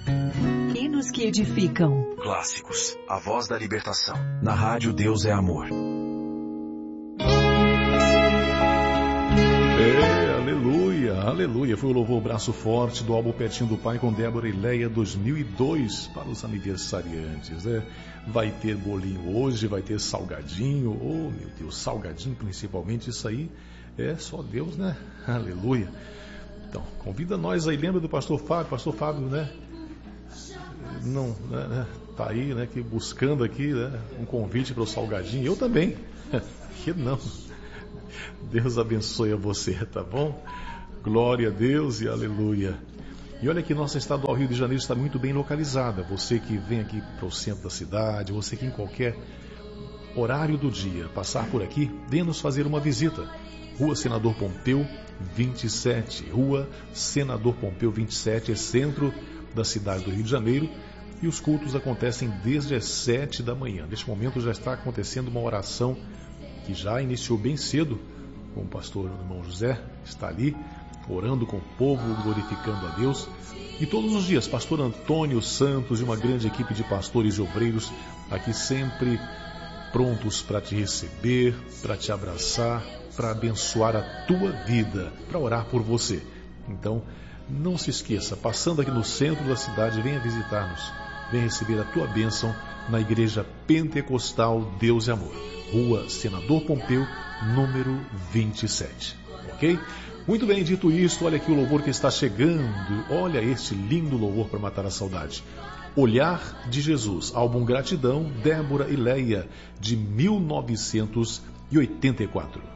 Hinos que edificam. Clássicos, a voz da libertação. Na rádio Deus é Amor. Aleluia, aleluia. Foi o louvor Braço Forte do álbum Pertinho do Pai com Débora e Leia 2002 para os aniversariantes, né? Vai ter bolinho hoje, vai ter salgadinho. Oh, meu Deus, salgadinho principalmente, isso aí é só Deus, né? Aleluia. Então, convida nós aí, lembra do pastor Fábio, né? Não, né? Tá aí, né? Que buscando aqui, né? Um convite para o salgadinho. Eu também. Que não. Deus abençoe a você, tá bom? Glória a Deus e aleluia. E olha que nossa estadual Rio de Janeiro está muito bem localizada. Você que vem aqui para o centro da cidade, você que em qualquer horário do dia passar por aqui, venha nos fazer uma visita. Rua Senador Pompeu 27, Rua Senador Pompeu 27, é centro da cidade do Rio de Janeiro, e os cultos acontecem desde as 7 da manhã. Neste momento já está acontecendo uma oração que já iniciou bem cedo, com o pastor irmão José, está ali orando com o povo, glorificando a Deus. E todos os dias, pastor Antônio Santos e uma grande equipe de pastores e obreiros aqui sempre prontos para te receber, para te abraçar, para abençoar a tua vida, para orar por você. Então, não se esqueça, passando aqui no centro da cidade, venha visitar-nos, venha receber a tua bênção na Igreja Pentecostal Deus e Amor, Rua Senador Pompeu, número 27, ok? Muito bem, dito isto, olha aqui o louvor que está chegando, olha este lindo louvor para matar a saudade. Olhar de Jesus, álbum Gratidão, Débora e Leia, de 1984.